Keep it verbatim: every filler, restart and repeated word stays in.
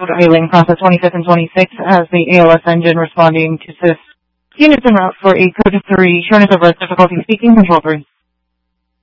idling process twenty-fifth and twenty-sixth as the A L S engine responding to assist units en route for a code three shortness of breath difficulty speaking control three.